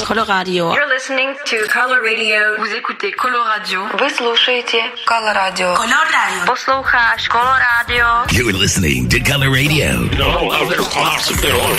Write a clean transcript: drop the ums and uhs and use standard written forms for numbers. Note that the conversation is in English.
Coloradio. You're listening to Color Radio. Vous écoutez Coloradio. Вы слушаете Color Radio. Coloradio. Послухаешь Color Radio. You're listening to Color Radio.